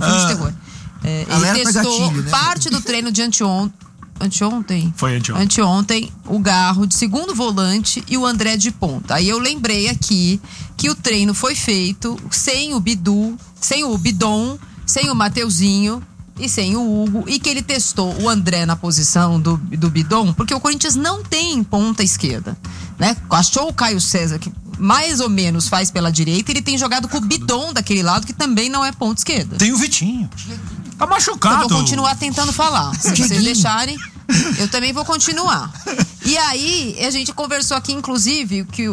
filme de terror. Ele testou gatilho, né? parte do treino de anteontem. Foi anteontem. Anteontem, o Garro de segundo volante e o André de ponta. Aí eu lembrei aqui que o treino foi feito sem o Bidu, sem o Bidon, sem o Mateuzinho e sem o Hugo, e que ele testou o André na posição do Bidon, porque o Corinthians não tem ponta esquerda, né? Achou o Caio César, que mais ou menos faz pela direita, ele tem jogado com o Bidon daquele lado, que também não é ponta esquerda. Tem o Vitinho. Tá machucado. Eu vou continuar tentando falar. Se vocês deixarem, eu também vou continuar. E aí, a gente conversou aqui, inclusive, que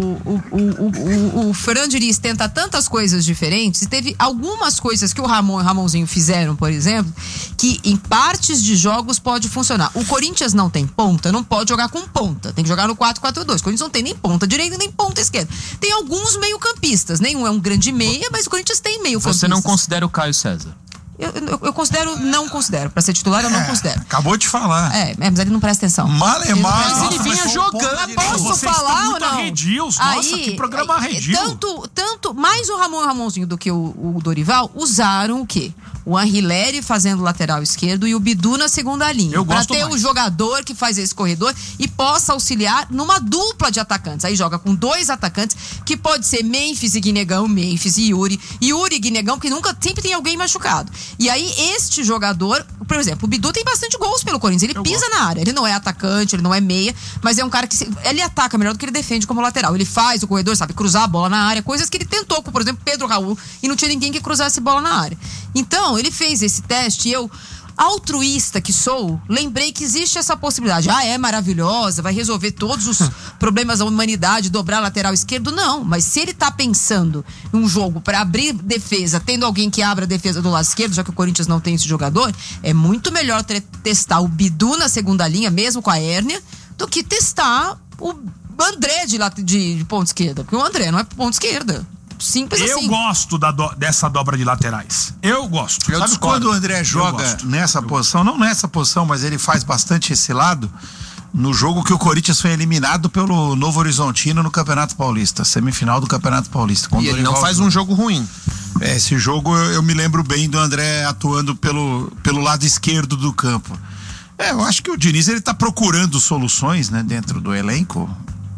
o Fernando Diniz tenta tantas coisas diferentes, e teve algumas coisas que o Ramon e o Ramonzinho fizeram, por exemplo, que em partes de jogos pode funcionar. O Corinthians não tem ponta, não pode jogar com ponta. Tem que jogar no 4-4-2. O Corinthians não tem nem ponta direita, nem ponta esquerda. Tem alguns meio-campistas. Nenhum é um grande meia, mas o Corinthians tem meio-campistas. Você não considera o Caio César? Eu considero, não considero. Pra ser titular, eu não considero. Acabou de falar. Mas ele não presta atenção. Mas ele vinha jogando. Posso falar ou não? Arredios. Nossa, que programa arredio. Tanto mais o Ramon e o Ramonzinho do que o Dorival usaram o quê? O Henrileri fazendo lateral esquerdo e o Bidu na segunda linha. Pra ter o jogador que faz esse corredor e possa auxiliar numa dupla de atacantes. Aí joga com 2 atacantes, que pode ser Memphis e Guinegão, Memphis e Yuri. Yuri e Guinegão, porque sempre tem alguém machucado. E aí, este jogador, por exemplo, o Bidu tem bastante gols pelo Corinthians. Ele pisa na área. Ele não é atacante, ele não é meia, mas é um cara que ele ataca melhor do que ele defende como lateral. Ele faz o corredor, sabe, cruzar a bola na área, coisas que ele tentou com, por exemplo, Pedro Raul, e não tinha ninguém que cruzasse bola na área. Então, ele fez esse teste e eu, altruísta que sou, lembrei que existe essa possibilidade. É maravilhosa, vai resolver todos os problemas da humanidade, dobrar lateral esquerdo. Não, mas se ele tá pensando num jogo para abrir defesa, tendo alguém que abra a defesa do lado esquerdo, já que o Corinthians não tem esse jogador, é muito melhor testar o Bidu na segunda linha, mesmo com a hérnia, do que testar o André de ponta esquerda, porque o André não é ponta esquerda. Simples assim. Eu gosto dessa dobra de laterais. Eu gosto. Sabe quando o André joga nessa posição? Não nessa posição, mas ele faz bastante esse lado. No jogo que o Corinthians foi eliminado pelo Novo Horizontino no Campeonato Paulista, semifinal do Campeonato Paulista. E ele não faz um jogo ruim. Esse jogo eu me lembro bem do André atuando pelo lado esquerdo do campo. Eu acho que o Diniz, ele tá procurando soluções, né, dentro do elenco.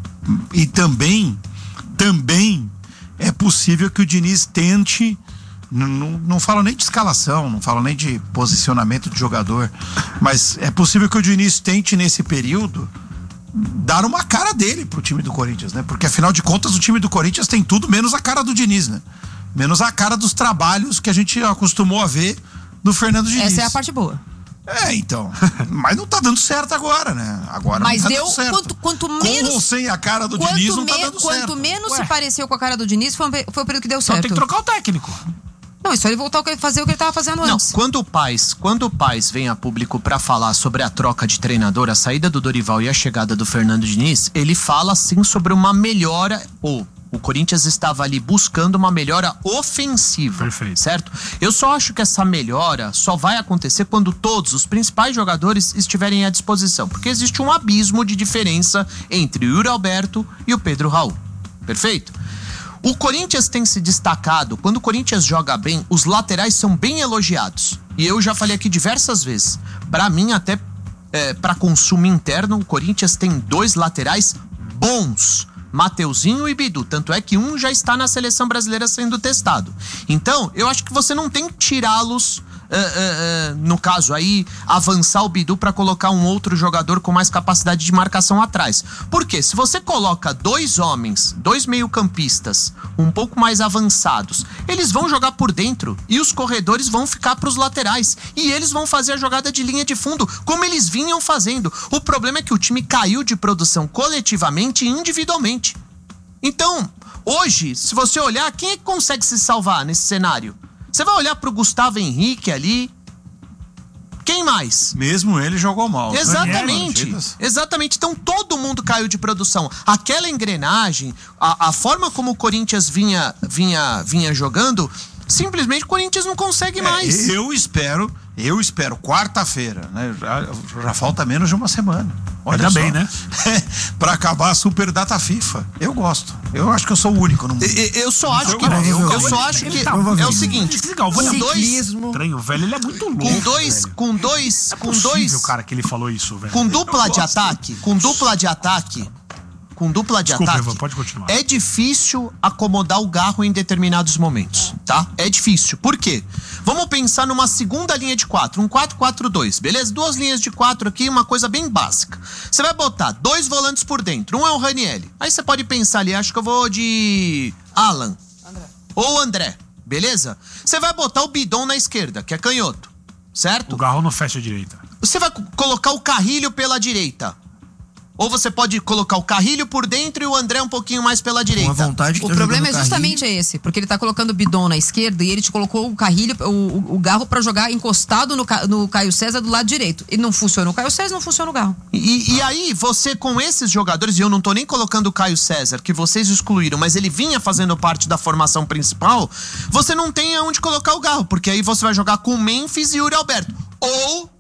E também é possível que o Diniz tente, não falo nem de escalação, não falo nem de posicionamento de jogador, mas é possível que o Diniz tente nesse período dar uma cara dele pro time do Corinthians, né? Porque afinal de contas o time do Corinthians tem tudo menos a cara do Diniz, né? Menos a cara dos trabalhos que a gente acostumou a ver do Fernando Diniz. Essa é a parte boa. Então. Mas não tá dando certo agora, né? Agora mas não tá dando certo. Quanto menos. Com ou sem a cara do Diniz não tá dando certo. Quanto menos se pareceu com a cara do Diniz, foi o período que deu certo. Então tem que trocar o técnico. Não, é só ele voltar a fazer o que ele tava fazendo antes. Quando o Paes vem a público pra falar sobre a troca de treinador, a saída do Dorival e a chegada do Fernando Diniz, ele fala sim sobre uma melhora, o Corinthians estava ali buscando uma melhora ofensiva. Perfeito. Certo? Eu só acho que essa melhora só vai acontecer quando todos os principais jogadores estiverem à disposição, porque existe um abismo de diferença entre o Yuri Alberto e o Pedro Raul. Perfeito? O Corinthians tem se destacado, quando o Corinthians joga bem, os laterais são bem elogiados. E eu já falei aqui diversas vezes. Pra mim, até pra consumo interno, o Corinthians tem 2 laterais bons. Mateuzinho e Bidu, tanto é que um já está na seleção brasileira sendo testado. Então, eu acho que você não tem que tirá-los, no caso aí, avançar o Bidu para colocar um outro jogador com mais capacidade de marcação atrás. Porque se você coloca 2 homens, 2 meio-campistas, um pouco mais avançados, eles vão jogar por dentro e os corredores vão ficar para os laterais e eles vão fazer a jogada de linha de fundo, como eles vinham fazendo. O problema é que o time caiu de produção coletivamente e individualmente. Então, hoje, se você olhar, quem é que consegue se salvar nesse cenário? Você vai olhar pro Gustavo Henrique ali. Quem mais? Mesmo ele jogou mal. Exatamente. Exatamente. Então todo mundo caiu de produção. Aquela engrenagem, a forma como o Corinthians vinha jogando, Simplesmente o Corinthians não consegue mais. Eu espero quarta-feira, né? Já falta menos de uma semana. Olha Ainda só. bem, né? Pra acabar a super data FIFA. Eu gosto. Eu acho que eu sou o único no mundo. Eu só acho que é o seguinte, com dois estranho, velho, ele é muito louco. com dois, cara, que ele falou isso, velho. com dupla de ataque, Desculpa, Ivan, pode continuar. é difícil acomodar o Garro em determinados momentos, tá? É difícil. Por quê? Vamos pensar numa segunda linha de 4, um 4-4-2, beleza? 2 linhas de 4 aqui, uma coisa bem básica. Você vai botar 2 volantes por dentro, um é o Ranieri. Aí você pode pensar ali, acho que eu vou de Alan. Ou André, beleza? Você vai botar o Bidon na esquerda, que é canhoto, certo? O Garro não fecha a direita. Você vai colocar o Carrilho pela direita. Ou você pode colocar o Carrilho por dentro e o André um pouquinho mais pela direita. Com a vontade que O tá problema jogando é justamente esse, porque ele tá colocando o Bidon na esquerda e ele te colocou o Carrilho, o Garro pra jogar encostado no Caio César do lado direito. E não funciona o Caio César, não funciona o Garro. E aí, você com esses jogadores, e eu não tô nem colocando o Caio César, que vocês excluíram, mas ele vinha fazendo parte da formação principal, você não tem aonde colocar o Garro, porque aí você vai jogar com o Memphis e Yuri Alberto. Ou...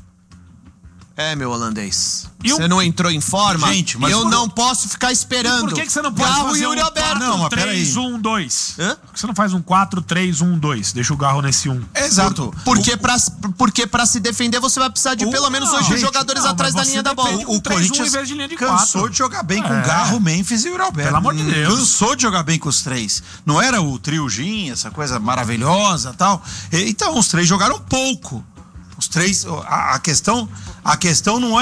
meu holandês. Você não entrou em forma? Gente, mas eu não posso ficar esperando. Por que você não pode Garro fazer e Yuri um Alberto? 4-3-1-2? Hã? Por que você não faz um 4-3-1-2? Deixa o Garro nesse 1. Exato. Porque pra se defender você vai precisar de pelo menos 8 jogadores atrás da linha da bola. O Corinthians em vez de linha de cansou 4. de jogar bem com Garro, Memphis e Yuri Alberto. Pelo amor de Deus. Cansou de jogar bem com os três. Não era o trio Gin, essa coisa maravilhosa e tal. Então, os três jogaram pouco. Os três, a questão não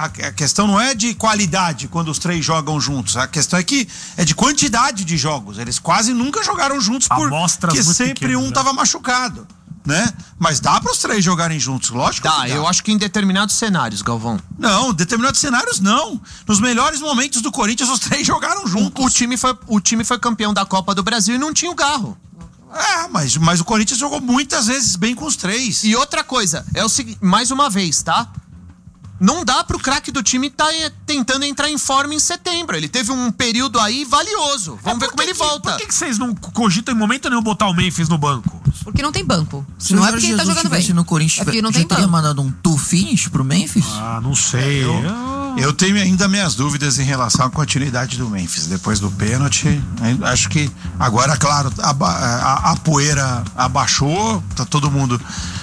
é de qualidade quando os três jogam juntos. A questão é de quantidade de jogos. Eles quase nunca jogaram juntos porque sempre um estava machucado, né? Mas dá para os três jogarem juntos, lógico. Dá, eu acho que em determinados cenários, Galvão. Não, determinados cenários não. Nos melhores momentos do Corinthians os três jogaram juntos. O time foi campeão da Copa do Brasil e não tinha o Garro. Mas o Corinthians jogou muitas vezes bem com os três. E outra coisa, é o seguinte, mais uma vez, tá? Não dá pro craque do time tá tentando entrar em forma em setembro. Ele teve um período aí valioso. Vamos ver como ele volta. Por que vocês não cogitam em momento nenhum botar o Memphis no banco? Porque não tem banco. Se não o é Jorge porque ele tá Jesus jogando bem. estivesse no Corinthians, é porque não já tem teria banco. mandado um finish pro Memphis? Não sei. Eu tenho ainda minhas dúvidas em relação à continuidade do Memphis. Depois do pênalti, acho que agora, claro, a poeira abaixou, tá todo mundo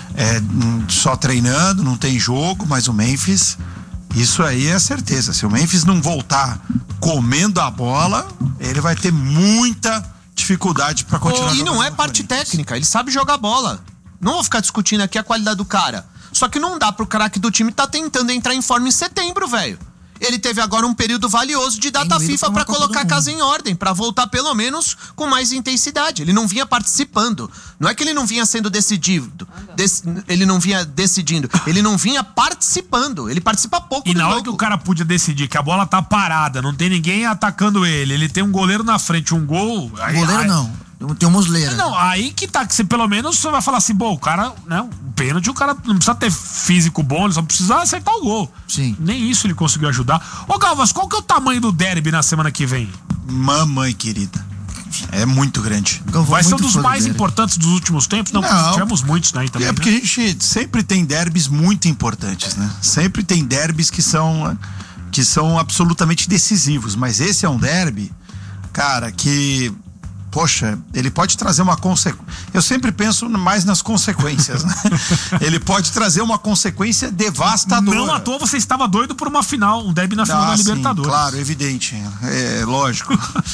só treinando, não tem jogo, mas o Memphis, isso aí é certeza. Se o Memphis não voltar comendo a bola, ele vai ter muita dificuldade para continuar. E não é parte técnica, ele sabe jogar bola. Não vou ficar discutindo aqui a qualidade do cara. Só que não dá pro craque do time tá tentando entrar em forma em setembro, velho. Ele teve agora um período valioso de data FIFA pra colocar a casa em ordem, pra voltar pelo menos com mais intensidade. Ele não vinha participando. Não é que ele não vinha sendo decidido. Ele não vinha decidindo. Ele não vinha participando. Ele participa pouco do jogo. E na hora que o cara podia decidir que a bola tá parada, não tem ninguém atacando ele tem um goleiro na frente, um gol... Não. Tem um Muslera. Não, aí que tá, que você pelo menos você vai falar assim, bom, o cara, né, o pênalti, o cara não precisa ter físico bom, ele só precisa acertar o gol. Sim. Nem isso ele conseguiu ajudar. Ô Galvas, qual que é o tamanho do derby na semana que vem? Mamãe querida. É muito grande. Vai ser um dos mais importantes dos últimos tempos? Não, tivemos muitos aí também. Porque a gente sempre tem derbys muito importantes, né? Sempre tem derbys que são absolutamente decisivos, mas esse é um derby, cara, que... Poxa, ele pode trazer uma consequência. Eu sempre penso mais nas consequências, né? Ele pode trazer uma consequência devastadora. Não à toa você estava doido por uma final, um derby na final da Libertadores. Claro, evidente. Lógico.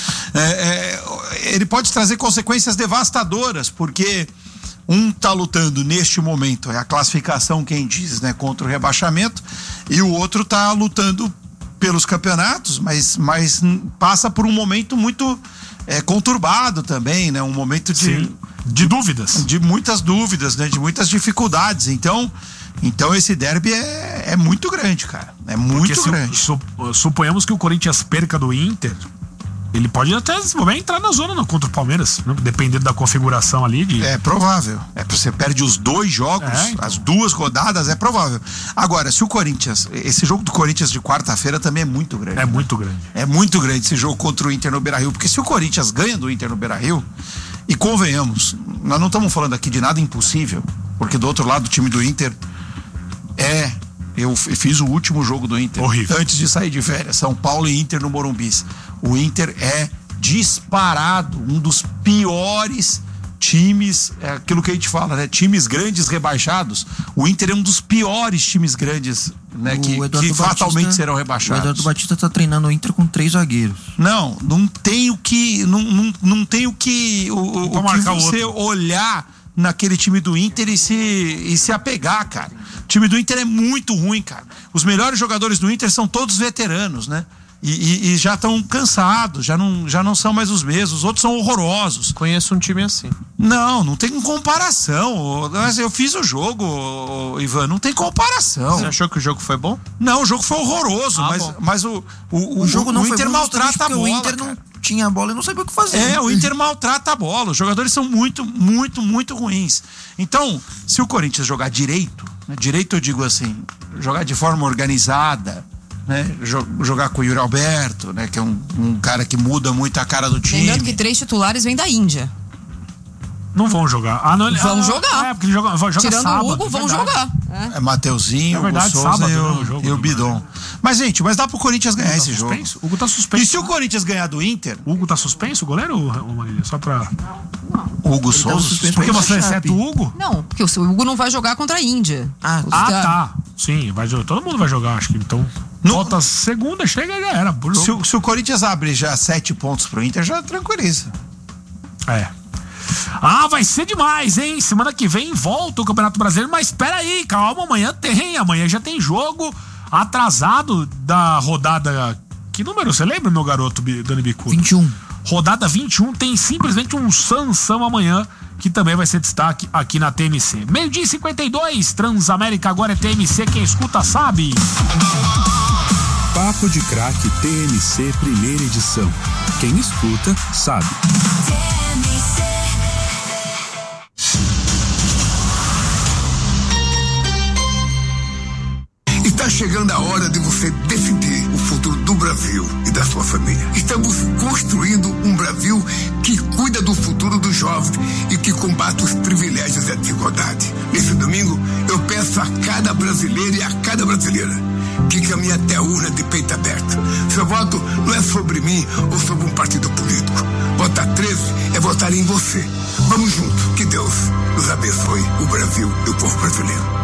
Ele pode trazer consequências devastadoras, porque um tá lutando neste momento, é a classificação, quem diz, né, contra o rebaixamento, e o outro tá lutando pelos campeonatos, mas passa por um momento muito conturbado também, né? Um momento de dúvidas. De muitas dúvidas, né? De muitas dificuldades. Então esse derby é muito grande, cara. É muito grande. Suponhamos que o Corinthians perca do Inter, ele pode até entrar na zona contra o Palmeiras, né? Dependendo da configuração ali. É provável. Você perde os 2 jogos, as 2 rodadas, é provável. Agora, se o Corinthians, esse jogo do Corinthians de quarta-feira também é muito grande. É muito grande. É muito grande esse jogo contra o Inter no Beira-Rio, porque se o Corinthians ganha do Inter no Beira-Rio, E convenhamos, nós não estamos falando aqui de nada impossível, porque do outro lado o time do Inter eu fiz o último jogo do Inter horrível. Antes de sair de férias, São Paulo e Inter no Morumbi. O Inter é disparado um dos piores times, é aquilo que a gente fala, né? Times grandes rebaixados. O Inter é um dos piores times grandes, né? Que fatalmente serão rebaixados. O Eduardo Batista tá treinando o Inter com 3 zagueiros. Não tem o que você olhar naquele time do Inter e se apegar, cara. O time do Inter é muito ruim, cara. Os melhores jogadores do Inter são todos veteranos, né? E já estão cansados, já não são mais os mesmos. Os outros são horrorosos. Conheço um time assim. Não tem comparação. Eu fiz o jogo, Ivan, não tem comparação. Você achou que o jogo foi bom? Não, o jogo foi horroroso, mas o jogo não o foi Inter bom maltrata a bola. O Inter não tinha a bola e não sabia o que fazer. O Inter maltrata a bola. Os jogadores são muito, muito, muito ruins. Então, se o Corinthians jogar direito, né, direito eu digo assim, jogar de forma organizada, né, jogar com o Yuri Alberto, né, que é um cara que muda muito a cara do time. Lembrando que 3 titulares vêm da Índia. Não vão jogar. Vão jogar. Porque ele joga tirando sábado, o Hugo, vão jogar. É Mateuzinho, Hugo Souza sábado, e o Bidon. Mas, gente, dá pro Corinthians ganhar esse jogo. Hugo tá suspenso. E se o Corinthians ganhar do Inter? Hugo tá suspenso, o goleiro, Marília? Só pra... Hugo Souza? Porque você exceto o Hugo? Não, porque o Hugo não vai jogar contra a Índia. Tá. Sim, vai jogar. Todo mundo vai jogar, acho que então. Volta segunda, chega e já era. Se o Corinthians abre já 7 pontos pro Inter, já tranquiliza. Vai ser demais, hein? Semana que vem volta o Campeonato Brasileiro, mas espera aí, calma, amanhã já tem jogo atrasado da rodada. Que número você lembra, meu garoto, Dani Bicudo? 21. Rodada 21 tem simplesmente um Sansão amanhã, que também vai ser destaque aqui na TMC. 12h52, Transamérica agora é TMC, quem escuta sabe. Papo de Craque TMC, primeira edição. Quem escuta sabe. Está chegando a hora de você decidir o futuro do Brasil e da sua família. Estamos construindo um Brasil que cuida do futuro dos jovens e que combate os privilégios e a desigualdade. Nesse domingo, eu peço a cada brasileiro e a cada brasileira que caminhe até a urna de peito aberto. Seu voto não é sobre mim ou sobre um partido político. Votar 13 é votar em você. Vamos juntos. Que Deus nos abençoe, o Brasil e o povo brasileiro.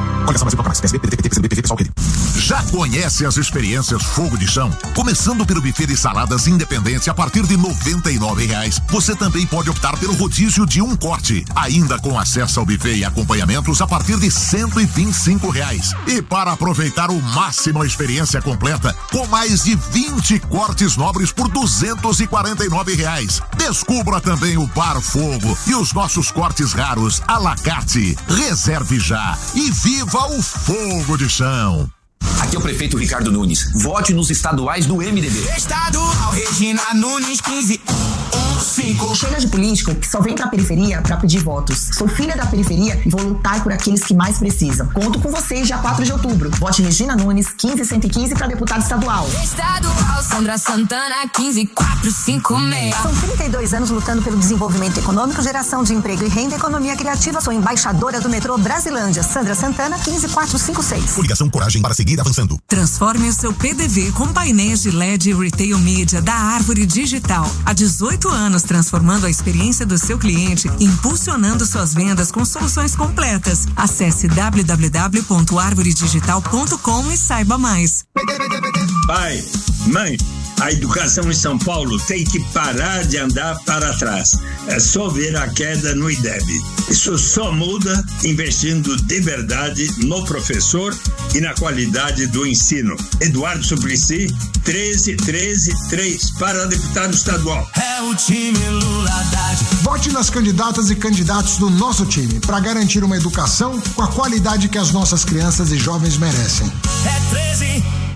Já conhece as experiências Fogo de Chão? Começando pelo buffet de saladas Independência a partir de R$ 99,00. Você também pode optar pelo rodízio de um corte, ainda com acesso ao buffet e acompanhamentos a partir de R$ 125,00. E para aproveitar o máximo a experiência completa, com mais de 20 cortes nobres por R$ 249,00. Descubra também o Bar Fogo e os nossos cortes raros à la carte. Reserve já e viva o Fogo de Chão. Aqui é o prefeito Ricardo Nunes. Vote nos estaduais do MDB. Estadual Regina Nunes 1515. Chega de político que só vem pra periferia pra pedir votos. Sou filha da periferia e vou lutar por aqueles que mais precisam. Conto com vocês dia 4 de outubro. Vote Regina Nunes 15115 pra deputado estadual. Estadual Sandra Santana 15456. São 32 anos lutando pelo desenvolvimento econômico, geração de emprego e renda, economia criativa. Sou embaixadora do metrô Brasilândia. Sandra Santana 15456. Coligação Coragem para seguir avançando. Transforme o seu PDV com painéis de LED Retail Media da Árvore Digital. Há 18 anos transformando a experiência do seu cliente, impulsionando suas vendas com soluções completas. Acesse www.arvoredigital.com e saiba mais. Pai, mãe, a educação em São Paulo tem que parar de andar para trás. É só ver a queda no IDEB. Isso só muda investindo de verdade no professor e na qualidade do ensino. Eduardo Suplicy, 13133 para deputado estadual. É o time Lula Haddad. Vote nas candidatas e candidatos do nosso time para garantir uma educação com a qualidade que as nossas crianças e jovens merecem. É 13.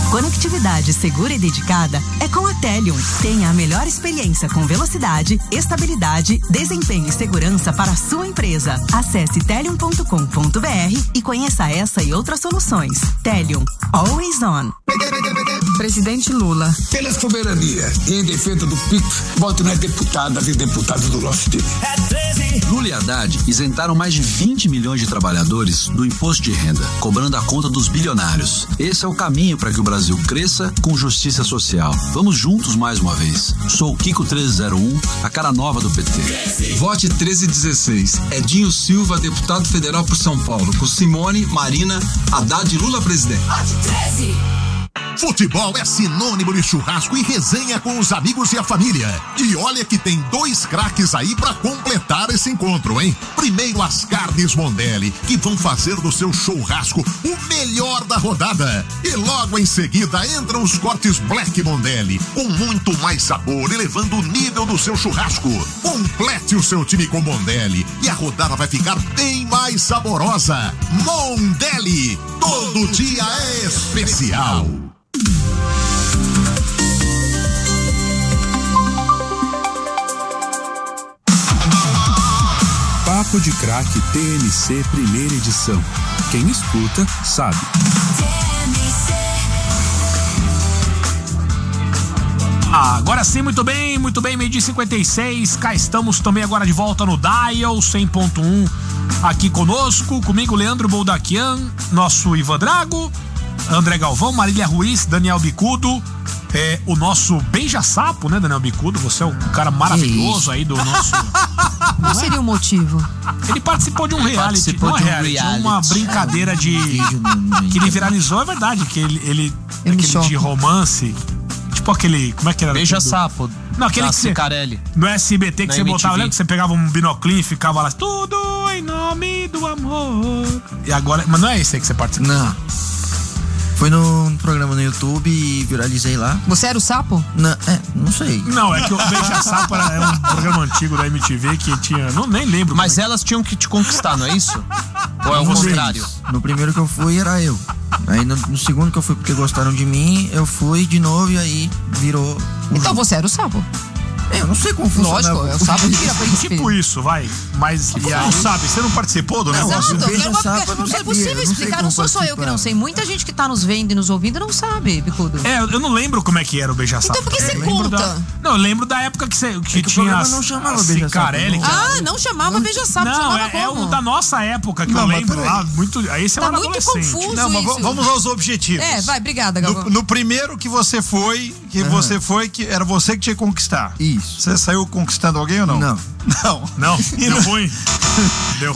Conectividade segura e dedicada é com a Telium. Tenha a melhor experiência com velocidade, estabilidade, desempenho e segurança para a sua empresa. Acesse telium.com.br e conheça essa e outras soluções. Telium. Always on. Presidente Lula. Pela soberania e em defesa do PIX, vote nas deputadas e deputados do nosso time. Lula e Haddad isentaram mais de 20 milhões de trabalhadores do imposto de renda, cobrando a conta dos bilionários. Esse é o caminho para que o Brasil cresça com justiça social. Vamos juntos mais uma vez. Sou o Kiko 1301, a cara nova do PT. Vote 1316. Edinho Silva, deputado federal por São Paulo, com Simone, Marina, Haddad e Lula presidente. Vote 13. Futebol é sinônimo de churrasco e resenha com os amigos e a família. E olha que tem 2 craques aí pra completar esse encontro, hein? Primeiro as carnes Mondelli, que vão fazer do seu churrasco o melhor da rodada. E logo em seguida entram os cortes Black Mondelli, com muito mais sabor, elevando o nível do seu churrasco. Complete o seu time com Mondelli e a rodada vai ficar bem mais saborosa. Mondelli, todo dia é especial. Papo de Craque TNC primeira edição. Quem escuta, sabe. Agora sim, muito bem, 12h56. Cá estamos também agora de volta no Dial 100.1. Aqui conosco, comigo Leandro Boldaquian, nosso Ivan Drago, André Galvão, Marília Ruiz, Daniel Bicudo, o nosso Beija-Sapo, né, Daniel Bicudo? Você é um cara maravilhoso aí do nosso... Qual seria o motivo? Ele participou de um reality, não é reality, uma brincadeira de... que ele viralizou, é verdade, que ele aquele de romance, tipo aquele, como é que era? Beija-Sapo. Não, aquele que você... No SBT que você botava, lembra que você pegava um binoclinho e ficava lá, tudo em nome do amor. E agora, mas não é esse aí que você participou? Não. Foi no programa no YouTube e viralizei lá. Você era o sapo? Não sei. Não, é que o Beija-Sapo era um programa antigo da MTV que tinha... nem lembro. Mas elas tinham que te conquistar, não é isso? Ou é o contrário? No primeiro que eu fui era eu. Aí no segundo que eu fui porque gostaram de mim, eu fui de novo e aí virou... Então você era o sapo? Eu não sei como funciona. Lógico, é o sapo que vira príncipe. Tipo isso, vai. Mas e aí, não sabe, você não participou do negócio? É possível explicar, não sou eu que não sei. Muita gente que tá nos vendo e nos ouvindo não sabe, Bicudo. Eu não lembro como é que era o Beija-Sapo. Então por que você conta? Não, eu lembro da época que tinha não chamava Beija-Sapo. Não chamava Beija-Sapo. Não, é o da nossa época que eu lembro lá. Aí você era adolescente. Confuso não, mas vamos aos objetivos. Vai, obrigada, Galvão. No primeiro que você foi, que era você que tinha que conquistar. Isso. Você saiu conquistando alguém ou não? Não. Deu ruim. Deu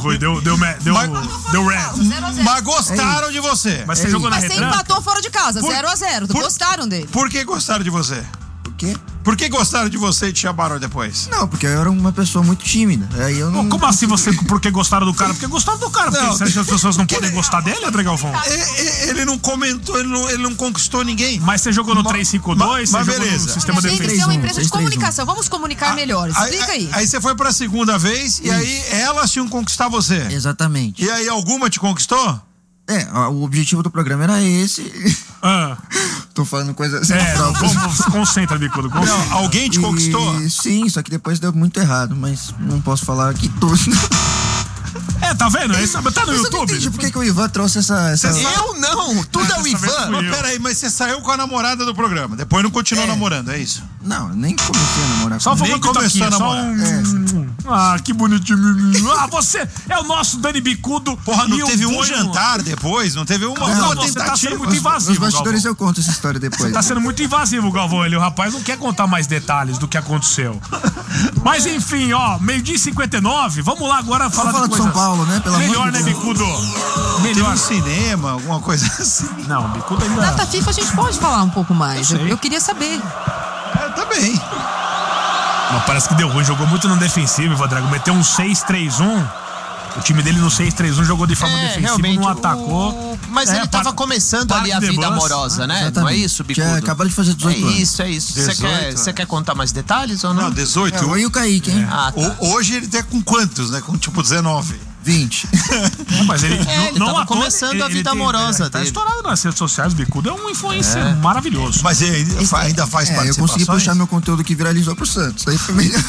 red. Mas gostaram de você. Mas você jogou na retranca? Mas você empatou fora de casa, 0-0. Gostaram dele. Por que gostaram de você? Por quê? Por que gostaram de você e te chamaram depois? Não, porque eu era uma pessoa muito tímida. Aí eu não... Como assim você, porque gostaram do cara? Porque gostaram do cara. Porque você acha que as pessoas não podem gostar dele, André Galvão? Ele não comentou, ele não conquistou ninguém. Mas você jogou no 352, mas beleza. No sistema defensivo. Tem uma empresa de comunicação, vamos comunicar melhor. Explica aí. Aí você foi pra segunda vez e aí elas tinham que conquistar você. Exatamente. E aí alguma te conquistou? O objetivo do programa era esse. Tô falando coisa assim. Concentra, Bicudo. Não, alguém te conquistou? Sim, só que depois deu muito errado, mas não posso falar aqui tudo. Tá vendo? Tá no YouTube. Eu não entendi por que o Ivan trouxe essa... Eu não! Tudo é o Ivan! Mas peraí, mas você saiu com a namorada do programa, depois não continuou namorando, é isso? Não, nem comecei a namorar. Só nem começou a namorar. Que bonitinho. Você é o nosso Dani Bicudo. Porra, não teve um jantar depois? Não teve uma tentativa? Você tá sendo muito invasivo, Nos bastidores eu conto essa história depois. Você tá sendo muito invasivo, Galvão. O rapaz não quer contar mais detalhes do que aconteceu. Mas enfim, 12h59. Vamos lá agora falar de São Paulo, né? Melhor, né, Bicudo? Melhor cinema, alguma coisa assim. Não, Bicudo ainda... Data FIFA a gente pode falar um pouco mais. Eu queria saber. Tá bem. Mas parece que deu ruim. Jogou muito no defensivo, Ivan Drago. Meteu um 6-3-1. O time dele no 6-3-1 jogou de forma defensiva, não atacou. Mas ele tava começando ali a vida amorosa, né? Não é isso, Bicudo? Acabou de fazer 18 anos. É isso. Você quer contar mais detalhes ou não? Não, 18. E o Kaique, hein? Hoje ele tá com quantos, né? Com tipo 19. 20. Mas ele não tava começando a vida amorosa tá dele. estourado nas redes sociais, o Bicudo é um influencer maravilhoso. Mas ele ainda faz participações. Eu consegui puxar meu conteúdo que viralizou pro Santos. Aí foi melhor.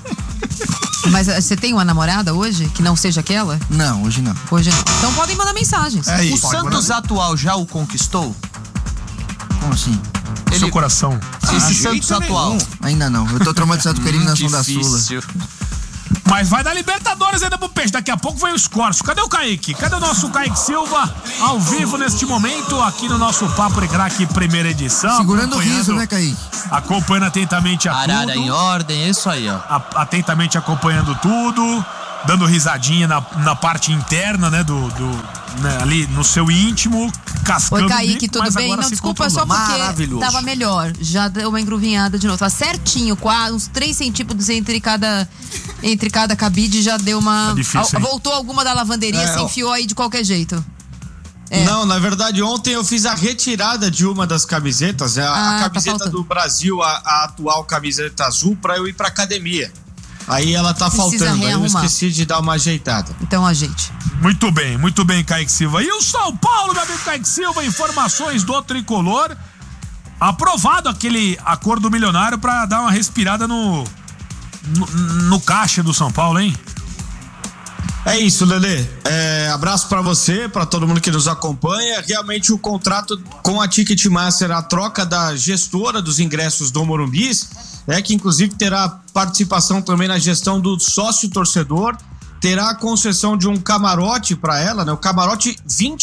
Mas você tem uma namorada hoje que não seja aquela? Não, hoje não. Hoje não. Então podem mandar mensagens. O Santos atual já o conquistou? Como assim? Seu coração. Esse Santos atual. Ainda não. Eu tô traumatizado com a eliminação da Sula. Mas vai dar Libertadores ainda pro Peixe. Daqui a pouco vem o Escorço. Cadê o Kaique? Cadê o nosso Kaique Silva? Ao vivo neste momento, aqui no nosso Papo de Craque, primeira edição. Segurando o riso, né, Kaique? Acompanhando atentamente a tudo. Arara em ordem, é isso aí, ó. Atentamente acompanhando tudo. Dando risadinha na parte interna, né, né, ali no seu íntimo, cascando. Oi, Kaique, tudo bem? Não, desculpa, só porque tava melhor. Já deu uma engruvinhada de novo. Tá certinho, quase uns 3 centímetros entre cada cabide, já deu uma... Tá difícil, voltou alguma da lavanderia, se enfiou aí de qualquer jeito. Não, na verdade, ontem eu fiz a retirada de uma das camisetas, a camiseta do Brasil, a atual camiseta azul, pra eu ir pra academia. Aí ela tá faltando, aí eu esqueci de dar uma ajeitada. Então ajeite. Muito bem, Kaique Silva. E o São Paulo, meu amigo Kaique Silva, informações do Tricolor. Aprovado aquele acordo milionário pra dar uma respirada no caixa do São Paulo, hein? É isso, Lelê. Abraço pra você, pra todo mundo que nos acompanha. Realmente o contrato com a Ticketmaster, a troca da gestora dos ingressos do Morumbi, que inclusive terá participação também na gestão do sócio torcedor, terá a concessão de um camarote para ela, né? O camarote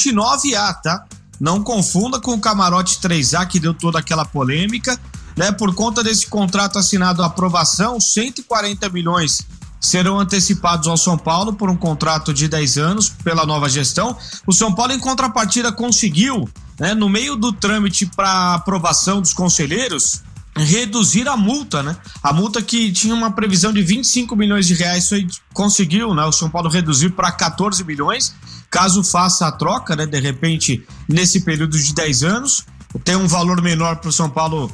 29A, tá? Não confunda com o camarote 3A, que deu toda aquela polêmica, né? Por conta desse contrato assinado à aprovação, 140 milhões serão antecipados ao São Paulo por um contrato de 10 anos pela nova gestão. O São Paulo, em contrapartida, conseguiu, né, no meio do trâmite para aprovação dos conselheiros, reduzir a multa, né? A multa que tinha uma previsão de 25 milhões de reais, isso aí conseguiu, né? O São Paulo reduzir para 14 milhões, caso faça a troca, né? De repente, nesse período de 10 anos, tem um valor menor para o São Paulo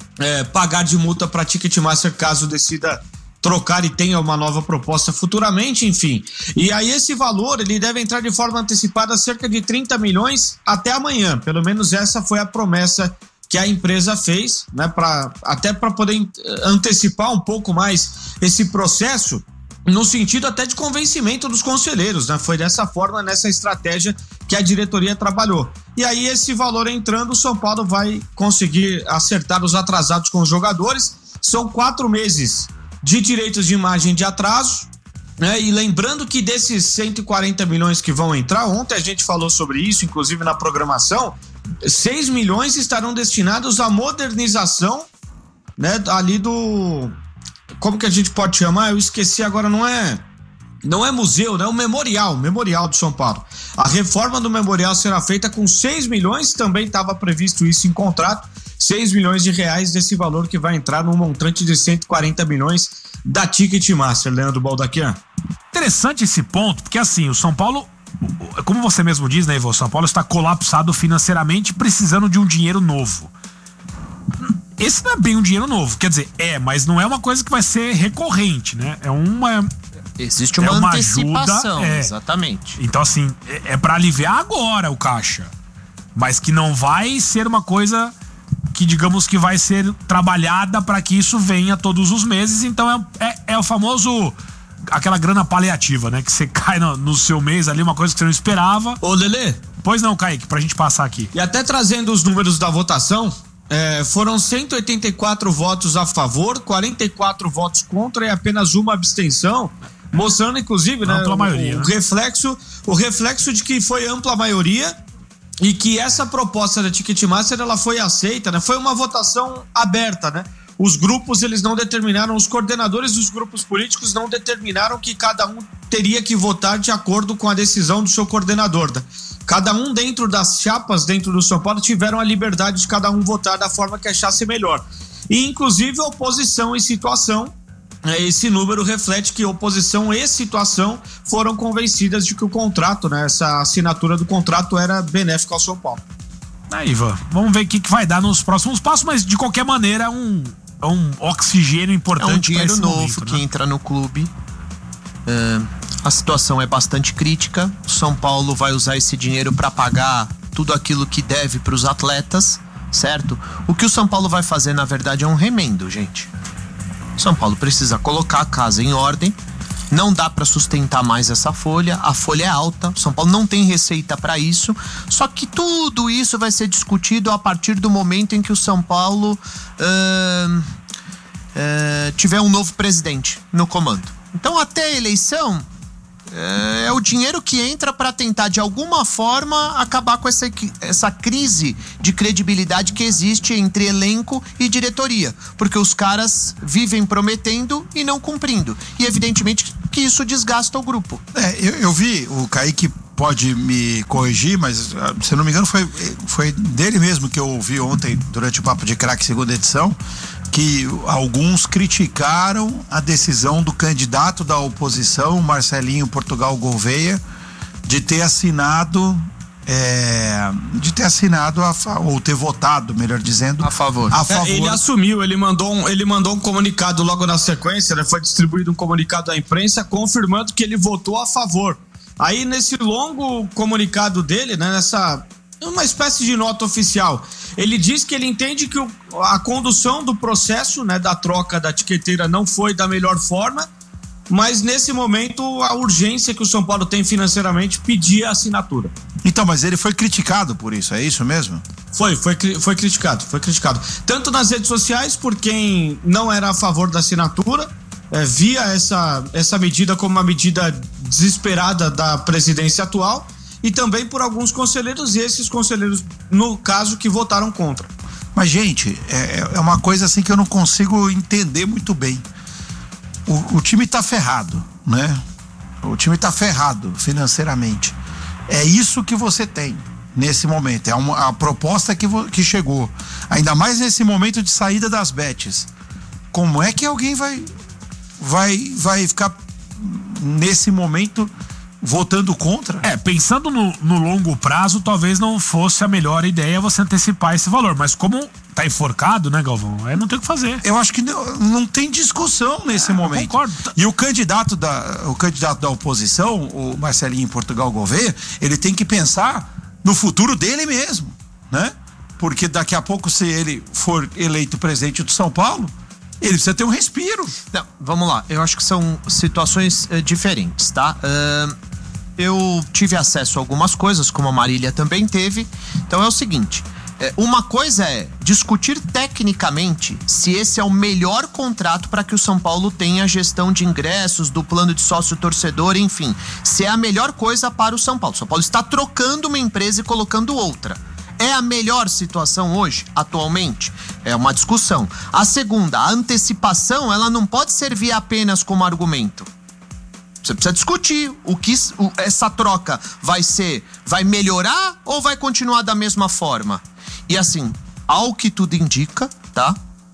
pagar de multa para a Ticketmaster, caso decida trocar e tenha uma nova proposta futuramente, enfim. E aí esse valor, ele deve entrar de forma antecipada, cerca de 30 milhões até amanhã. Pelo menos essa foi a promessa que a empresa fez, né, até para poder antecipar um pouco mais esse processo, no sentido até de convencimento dos conselheiros, né? Foi dessa forma, nessa estratégia que a diretoria trabalhou. E aí esse valor entrando, o São Paulo vai conseguir acertar os atrasados com os jogadores. São 4 meses de direitos de imagem de atraso, né? E lembrando que desses 140 milhões que vão entrar, ontem a gente falou sobre isso, inclusive na programação, 6 milhões estarão destinados à modernização, né, ali do... Como que a gente pode chamar? Eu esqueci agora, não é museu, né? O memorial do São Paulo. A reforma do memorial será feita com 6 milhões, também estava previsto isso em contrato, 6 milhões de reais desse valor que vai entrar num montante de 140 milhões da Ticketmaster, Leandro Baldaquian. Interessante esse ponto, porque assim, o São Paulo, como você mesmo diz, né, Ivo, o São Paulo está colapsado financeiramente, precisando de um dinheiro novo. Esse não é bem um dinheiro novo, quer dizer, mas não é uma coisa que vai ser recorrente, né? Existe uma antecipação, ajuda, exatamente. Então assim, é para aliviar agora o caixa, mas que não vai ser uma coisa que, digamos, que vai ser trabalhada para que isso venha todos os meses. Então é o famoso, aquela grana paliativa, né? Que você cai no seu mês ali, uma coisa que você não esperava. Ô, Lelê. Pois não, Kaique, pra gente passar aqui. E até trazendo os números da votação, foram 184 votos a favor, 44 votos contra e apenas uma abstenção, mostrando inclusive, né, ampla maioria, o reflexo de que foi ampla maioria e que essa proposta da Ticketmaster, ela foi aceita, né? Foi uma votação aberta, né? Os grupos, eles não determinaram, os coordenadores dos grupos políticos não determinaram que cada um teria que votar de acordo com a decisão do seu coordenador, né? Cada um dentro das chapas, dentro do São Paulo, tiveram a liberdade de cada um votar da forma que achasse melhor. E, inclusive, a oposição e situação, esse número reflete que oposição e situação foram convencidas de que o contrato, né, essa assinatura do contrato era benéfica ao São Paulo. Aí, Ivan, vamos ver o que vai dar nos próximos passos, mas de qualquer maneira é um oxigênio importante. É um dinheiro novo momento, que né? entra no clube. A situação é bastante crítica. O São Paulo vai usar esse dinheiro para pagar tudo aquilo que deve para os atletas, certo? O que o São Paulo vai fazer, na verdade, é um remendo, gente. O São Paulo precisa colocar a casa em ordem. Não dá para sustentar mais essa folha. A folha é alta. O São Paulo não tem receita para isso. Só que tudo isso vai ser discutido a partir do momento em que o São Paulo tiver um novo presidente no comando. Então, até a eleição, é o dinheiro que entra para tentar, de alguma forma, acabar com essa crise de credibilidade que existe entre elenco e diretoria. Porque os caras vivem prometendo e não cumprindo. E, evidentemente, que isso desgasta o grupo. Eu vi, o Kaique pode me corrigir, mas, se eu não me engano, foi dele mesmo que eu ouvi ontem, durante o Papo de Craque, segunda edição, que alguns criticaram a decisão do candidato da oposição, Marcelinho Portugal Gouveia, de ter assinado ou ter votado, melhor dizendo, a favor. Ele assumiu, ele mandou um comunicado logo na sequência, né? Foi distribuído um comunicado à imprensa confirmando que ele votou a favor. Aí, nesse longo comunicado dele, né, uma espécie de nota oficial, ele diz que ele entende que a condução do processo, né, da troca da etiqueteira não foi da melhor forma, mas nesse momento a urgência que o São Paulo tem financeiramente pedia a assinatura. Então, mas ele foi criticado por isso, é isso mesmo? Foi criticado. Tanto nas redes sociais, por quem não era a favor da assinatura, via essa medida como uma medida desesperada da presidência atual, e também por alguns conselheiros, e esses conselheiros, no caso, que votaram contra. Mas, gente, é uma coisa assim que eu não consigo entender muito bem. O time tá ferrado, né? O time tá ferrado financeiramente. É isso que você tem nesse momento. É a proposta que chegou. Ainda mais nesse momento de saída das bets. Como é que alguém vai ficar nesse momento votando contra? Pensando no longo prazo, talvez não fosse a melhor ideia você antecipar esse valor, mas como tá enforcado, né, Galvão? Não tem o que fazer. Eu acho que não tem discussão nesse momento. Concordo. E o candidato da oposição, o Marcelinho Portugal Gouveia, ele tem que pensar no futuro dele mesmo, né? Porque daqui a pouco, se ele for eleito presidente do São Paulo, ele precisa ter um respiro. Não, vamos lá, eu acho que são situações diferentes, tá? Eu tive acesso a algumas coisas, como a Marília também teve. Então é o seguinte, uma coisa é discutir tecnicamente se esse é o melhor contrato para que o São Paulo tenha a gestão de ingressos, do plano de sócio-torcedor, enfim, se é a melhor coisa para o São Paulo. O São Paulo está trocando uma empresa e colocando outra. É a melhor situação hoje, atualmente? É uma discussão. A segunda, a antecipação, ela não pode servir apenas como argumento. Você precisa discutir essa troca vai melhorar ou vai continuar da mesma forma? E assim, ao que tudo indica, tá?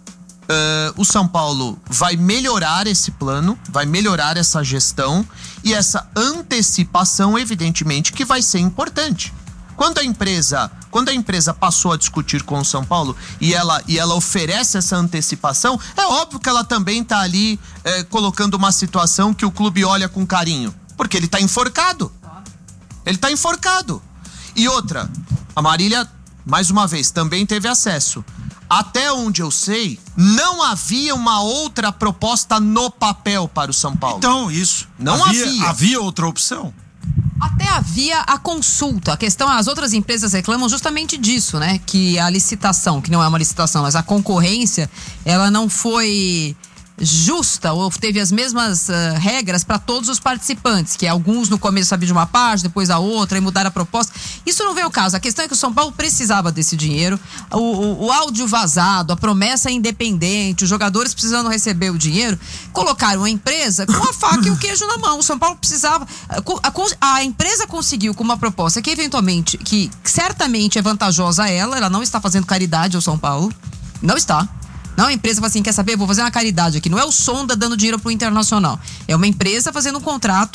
O São Paulo vai melhorar esse plano, vai melhorar essa gestão, e essa antecipação, evidentemente, que vai ser importante. Quando a empresa passou a discutir com o São Paulo e ela oferece essa antecipação, é óbvio que ela também está ali colocando uma situação que o clube olha com carinho, porque ele está enforcado. Ele está enforcado. E outra, a Marília, mais uma vez, também teve acesso. Até onde eu sei, não havia uma outra proposta no papel para o São Paulo. Então, isso. Não havia. Havia outra opção? Até havia a consulta. A questão, as outras empresas reclamam justamente disso, né? Que a licitação, que não é uma licitação, mas a concorrência, ela não foi justa ou teve as mesmas regras para todos os participantes, que alguns no começo sabiam de uma parte, depois a outra, e mudaram a proposta. Isso não veio ao caso. A questão é que o São Paulo precisava desse dinheiro, o áudio vazado, a promessa independente, os jogadores precisando receber o dinheiro, colocaram a empresa com a faca e o queijo na mão. O São Paulo precisava, a empresa conseguiu com uma proposta que eventualmente, que certamente é vantajosa a ela não está fazendo caridade ao São Paulo, não está. Não, a empresa fala assim, quer saber, vou fazer uma caridade aqui. Não é o Sonda dando dinheiro pro Internacional. É uma empresa fazendo um contrato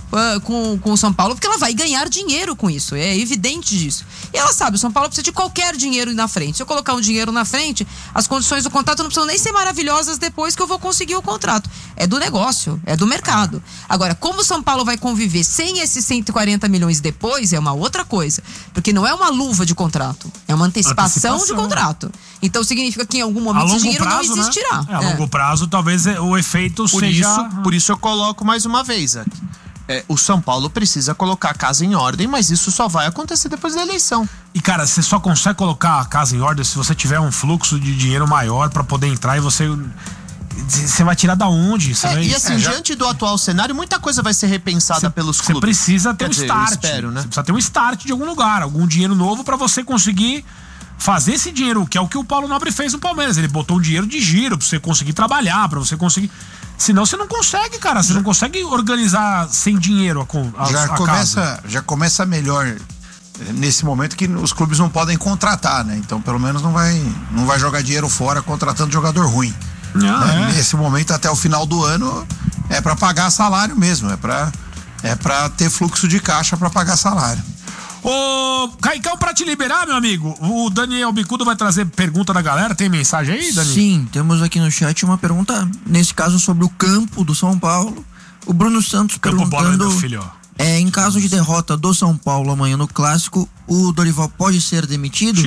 com o São Paulo, porque ela vai ganhar dinheiro com isso, é evidente disso. E ela sabe, o São Paulo precisa de qualquer dinheiro na frente. Se eu colocar um dinheiro na frente, as condições do contrato não precisam nem ser maravilhosas depois que eu vou conseguir o contrato. É do negócio, é do mercado. Agora, como o São Paulo vai conviver sem esses 140 milhões depois, é uma outra coisa. Porque não é uma luva de contrato, é uma antecipação de contrato. Então significa que em algum momento esse dinheiro não existirá. Né? A longo prazo, talvez o efeito seja... Por isso eu coloco mais uma vez aqui. O São Paulo precisa colocar a casa em ordem, mas isso só vai acontecer depois da eleição. E, cara, você só consegue colocar a casa em ordem se você tiver um fluxo de dinheiro maior pra poder entrar e você vai tirar da onde? E assim, diante do atual cenário, muita coisa vai ser repensada pelos clubes. Você precisa ter start. Espero, né? Você precisa ter um start de algum lugar, algum dinheiro novo pra você conseguir fazer esse dinheiro, que é o que o Paulo Nobre fez no Palmeiras. Ele botou um dinheiro de giro pra você conseguir trabalhar, pra você conseguir... Senão você não consegue, cara. Você não consegue organizar sem dinheiro Já começa melhor nesse momento que os clubes não podem contratar, né? Então, pelo menos não vai jogar dinheiro fora contratando jogador ruim. Nesse momento, até o final do ano, é pra pagar salário mesmo. É pra ter fluxo de caixa pra pagar salário. Ô, Caicão, pra te liberar, meu amigo, o Daniel Bicudo vai trazer pergunta da galera. Tem mensagem aí, Daniel? Sim, temos aqui no chat uma pergunta, nesse caso sobre o campo do São Paulo. O Bruno Santos perguntando, em caso de derrota do São Paulo amanhã no Clássico, o Dorival pode ser demitido?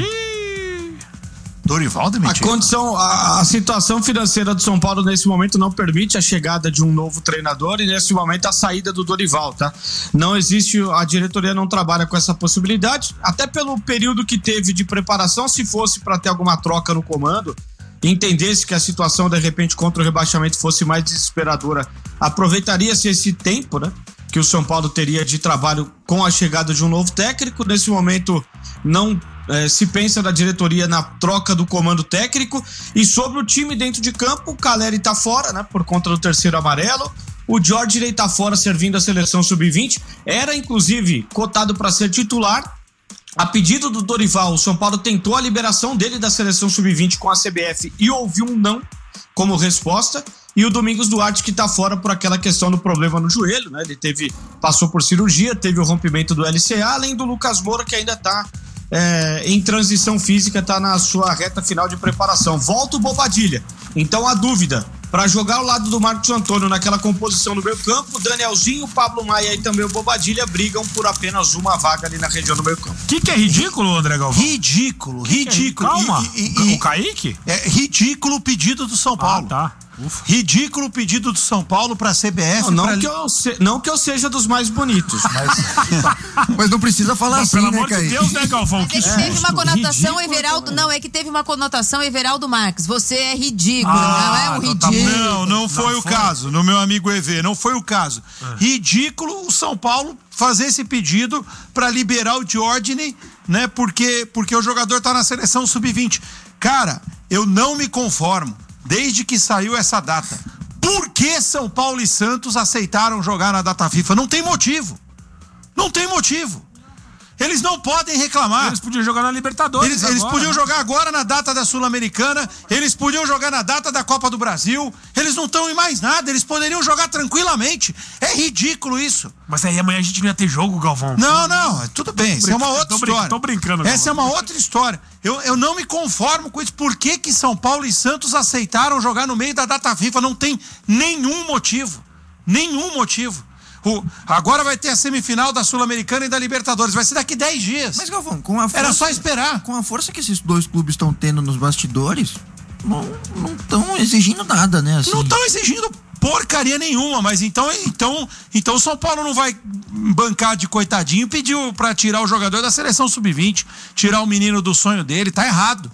Dorival demitido? A situação financeira do São Paulo nesse momento não permite a chegada de um novo treinador e nesse momento a saída do Dorival, tá? Não existe, a diretoria não trabalha com essa possibilidade, até pelo período que teve de preparação. Se fosse para ter alguma troca no comando, entendesse que a situação de repente contra o rebaixamento fosse mais desesperadora, aproveitaria-se esse tempo, né? Que o São Paulo teria de trabalho com a chegada de um novo técnico. Nesse momento não se pensa na diretoria na troca do comando técnico. E sobre o time dentro de campo, o Caleri tá fora, né, por conta do terceiro amarelo. O Jorge tá fora, servindo a seleção sub-20. Era inclusive cotado para ser titular. A pedido do Dorival, o São Paulo tentou a liberação dele da seleção sub-20 com a CBF e ouviu um não como resposta. E o Domingos Duarte, que tá fora por aquela questão do problema no joelho, né? Ele passou por cirurgia, teve o rompimento do LCA, além do Lucas Moura, que ainda tá em transição física, tá na sua reta final de preparação. Volta o Bobadilha. Então a dúvida, para jogar ao lado do Marcos Antônio naquela composição no meio campo, Danielzinho, Pablo Maia e também o Bobadilha brigam por apenas uma vaga ali na região do meio campo. O que é ridículo, André Galvão? Ridículo. Calma, o Kaique? É ridículo o pedido do São Paulo. Tá. Ufa. Ridículo o pedido do São Paulo pra CBF. Não que eu seja dos mais bonitos, mas não precisa falar assim, pelo né, amor de Deus, né, Galvão? Que teve uma conotação Everaldo. Não, é que teve uma conotação Everaldo Marques. Você é ridículo, não é um ridículo. Não foi o caso. No meu amigo EV, não foi o caso. Ridículo o São Paulo fazer esse pedido pra liberar o Diordini, né? Porque o jogador tá na seleção sub-20. Cara, eu não me conformo. Desde que saiu essa data, por que São Paulo e Santos aceitaram jogar na data FIFA? Não tem motivo. Não tem motivo. Eles não podem reclamar. Eles podiam jogar na Libertadores. Eles podiam jogar agora na data da Sul-Americana. Eles podiam jogar na data da Copa do Brasil. Eles não estão em mais nada. Eles poderiam jogar tranquilamente. É ridículo isso. Mas aí amanhã a gente não ia ter jogo, Galvão. Não. Tudo bem. Isso é uma outra história. Tô brincando. Essa é uma outra história. Eu não me conformo com isso. Por que São Paulo e Santos aceitaram jogar no meio da data FIFA? Não tem nenhum motivo. Nenhum motivo. Agora vai ter a semifinal da Sul-Americana e da Libertadores. Vai ser daqui 10 dias. Mas, Galvão, com a força, era só esperar. Com a força que esses dois clubes estão tendo nos bastidores, não estão exigindo nada, né? Assim. Não estão exigindo porcaria nenhuma, mas então o São Paulo não vai bancar de coitadinho, pediu pra tirar o jogador da seleção sub-20, tirar o menino do sonho dele. Tá errado.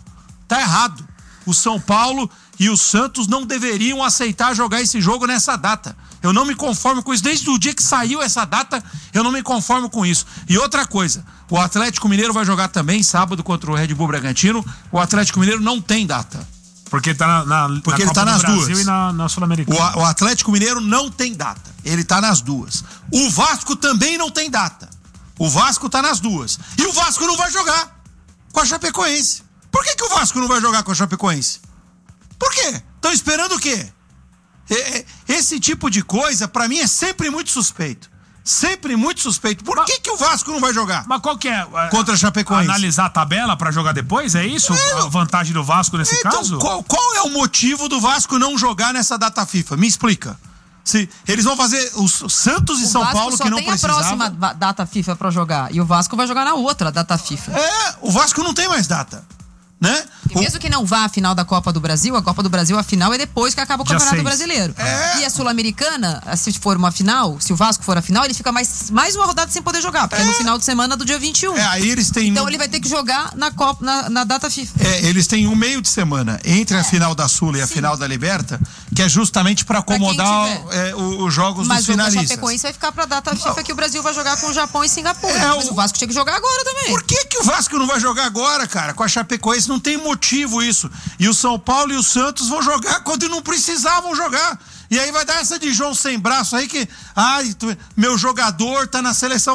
O São Paulo e o Santos não deveriam aceitar jogar esse jogo nessa data. Eu não me conformo com isso. Desde o dia que saiu essa data, eu não me conformo com isso. E outra coisa, o Atlético Mineiro vai jogar também sábado contra o Red Bull Bragantino. O Atlético Mineiro não tem data. Porque ele tá Porque ele tá nas duas. E na Sul-Americana. O Atlético Mineiro não tem data. Ele tá nas duas. O Vasco também não tem data. O Vasco tá nas duas. E o Vasco não vai jogar com a Chapecoense. Por que o Vasco não vai jogar com a Chapecoense? Por quê? Estão esperando o quê? Esse tipo de coisa, pra mim, é sempre muito suspeito. Sempre muito suspeito. Por que o Vasco não vai jogar? Mas qual que é? Contra a Chapecoense. Analisar a tabela pra jogar depois? É isso? A vantagem do Vasco nesse caso? Qual é o motivo do Vasco não jogar nessa data FIFA? Me explica. Se eles vão fazer os Santos e São Paulo que não precisavam. Tem a próxima data FIFA pra jogar. E o Vasco vai jogar na outra data FIFA. O Vasco não tem mais data. Né? E mesmo que não vá à final da Copa do Brasil, a Copa do Brasil, a final é depois que acaba o Campeonato Brasileiro. E a Sul-Americana, se for uma final, se o Vasco for a final, ele fica mais uma rodada sem poder jogar, porque é no final de semana do dia 21. Aí eles têm então ele vai ter que jogar na Copa, na data FIFA. Eles têm um meio de semana entre a final da Sul e a final da Liberta, que é justamente para acomodar os jogos dos finalistas. Mas o Chapecoense vai ficar pra data FIFA que o Brasil vai jogar com o Japão e Singapura. Mas o Vasco tinha que jogar agora também. Por que o Vasco não vai jogar agora, cara? Com a Chapecoense não tem motivo isso. E o São Paulo e o Santos vão jogar quando não precisavam jogar. E aí vai dar essa de João sem braço aí que... meu jogador tá na seleção.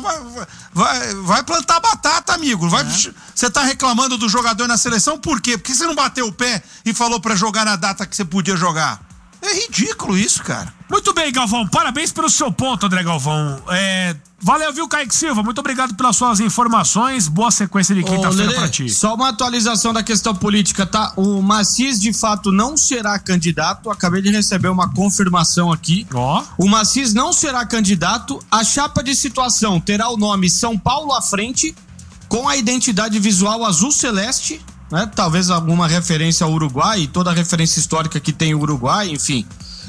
Vai plantar batata, amigo. Você tá reclamando do jogador na seleção por quê? Porque você não bateu o pé e falou pra jogar na data que você podia jogar? É ridículo isso, cara. Muito bem, Galvão. Parabéns pelo seu ponto, André Galvão. Valeu, viu, Kaique Silva? Muito obrigado pelas suas informações. Boa sequência de quinta-feira pra ti. Só uma atualização da questão política, tá? O Maciz, de fato, não será candidato. Acabei de receber uma confirmação aqui. O Maciz não será candidato. A chapa de situação terá o nome São Paulo à frente, com a identidade visual azul celeste, né? Talvez alguma referência ao Uruguai, toda a referência histórica que tem o Uruguai, enfim.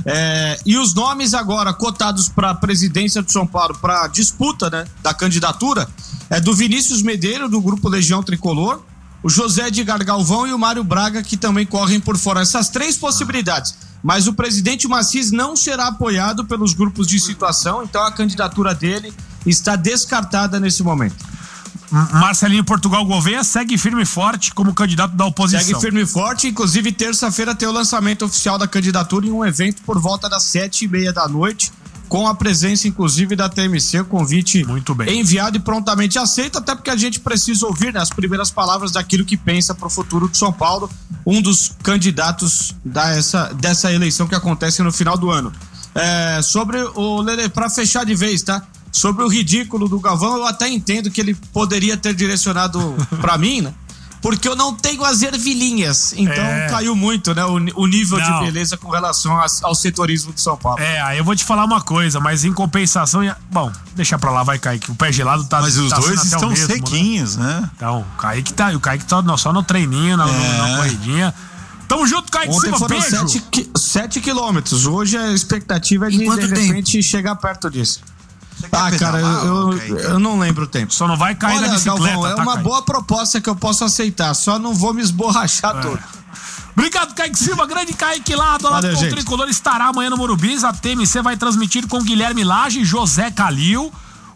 E os nomes agora cotados para a presidência de São Paulo, para disputa, né, da candidatura, é do Vinícius Medeiros, do Grupo Legião Tricolor, o José Edgar Galvão e o Mário Braga, que também correm por fora. Essas três possibilidades. Mas o presidente Maciz não será apoiado pelos grupos de situação, então a candidatura dele está descartada nesse momento. Marcelinho Portugal Gouveia segue firme e forte como candidato da oposição. Segue firme e forte, inclusive terça-feira tem o lançamento oficial da candidatura em um evento por volta das 7:30 da noite, com a presença inclusive da TMC, o convite muito bem enviado e prontamente aceito, até porque a gente precisa ouvir, né, as primeiras palavras daquilo que pensa para o futuro de São Paulo, um dos candidatos dessa eleição que acontece no final do ano. Sobre o Lelê, para fechar de vez, tá? Sobre o ridículo do Galvão, eu até entendo que ele poderia ter direcionado pra mim, né? Porque eu não tenho as ervilhinhas. Então caiu muito, né? O nível de beleza com relação ao setorismo de São Paulo. Aí eu vou te falar uma coisa, mas em compensação... Bom, deixa pra lá, vai, Kaique. O pé gelado tá... Mas os dois estão mesmo, sequinhos, né? Então, o Kaique tá só no treininho, na corridinha. Tamo junto, Kaique Silva, foram beijo. 7 quilômetros. Hoje a expectativa é de repente chegar perto disso. Cara, eu não lembro o tempo. Só não vai cair na bicicleta. Galvão, é uma boa proposta que eu posso aceitar, só não vou me esborrachar todo. Obrigado, Kaique Silva, grande Kaique lá do lado do Tricolor, estará amanhã no Morumbi. A TMC vai transmitir com Guilherme Lage, José Calil,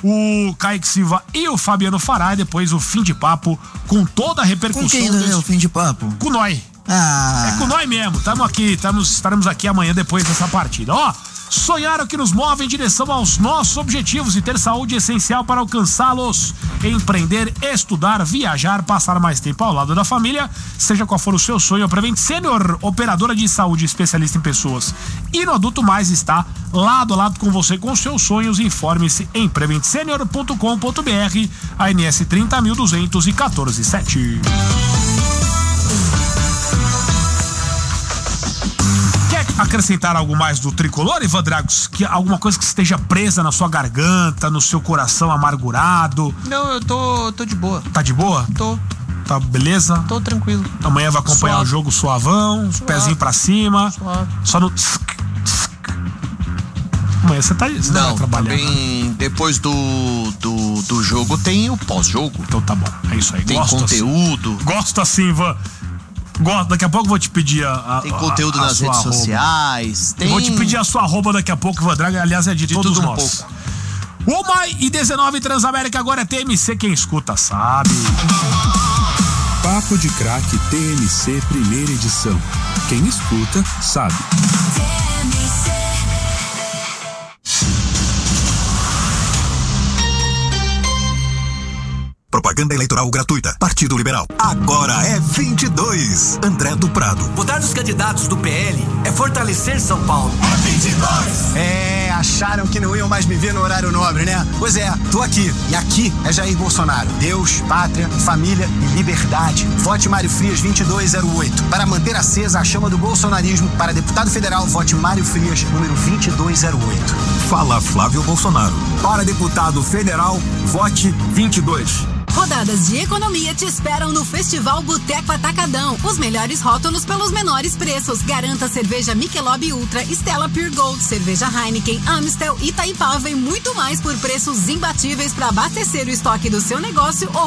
o Kaique Silva e o Fabiano Fará, e depois o fim de papo com toda a repercussão. Com quem é o fim de papo? Com nós. É com nós mesmo, estaremos aqui amanhã depois dessa partida. Sonhar é o que nos move em direção aos nossos objetivos e ter saúde é essencial para alcançá-los. Empreender, estudar, viajar, passar mais tempo ao lado da família, seja qual for o seu sonho, a Prevent Senior, operadora de saúde especialista em pessoas e no adulto mais, está lado a lado com você com seus sonhos. Informe-se em preventsenior.com.br, ANS 30.214-7. Acrescentar algo mais do Tricolor, Ivan Dragos? Alguma coisa que esteja presa na sua garganta, no seu coração amargurado? Não, eu tô de boa. Tá de boa? Tô. Tá beleza? Tô tranquilo. Amanhã vai acompanhar o jogo suavão, pezinho pra cima. Suave. Só no... Amanhã você vai trabalhar. Também depois do jogo tem o pós-jogo. Então tá bom, é isso aí. Tem conteúdo. Assim. Gosto assim, Ivan. Daqui a pouco eu vou te pedir tem conteúdo nas redes sociais. Eu vou te pedir a sua arroba daqui a pouco, Ivan Draga. Aliás, é de todos nós. 1h19 Transamérica, agora é TMC. Quem escuta sabe. Papo de Craque TMC, primeira edição. Quem escuta sabe. Propaganda eleitoral gratuita. Partido Liberal. Agora é 22. André do Prado. Votar nos candidatos do PL é fortalecer São Paulo. É 22. Acharam que não iam mais me ver no horário nobre, né? Pois é, tô aqui. E aqui é Jair Bolsonaro. Deus, pátria, família e liberdade. Vote Mário Frias 2208. Para manter acesa a chama do bolsonarismo, para deputado federal, vote Mário Frias, número 2208. Fala Flávio Bolsonaro. Para deputado federal, vote 22. Rodadas de economia te esperam no Festival Boteco Atacadão. Os melhores rótulos pelos menores preços. Garanta cerveja Michelob Ultra, Stella Pure Gold, cerveja Heineken, Amstel, Itaipava e muito mais por preços imbatíveis para abastecer o estoque do seu negócio ou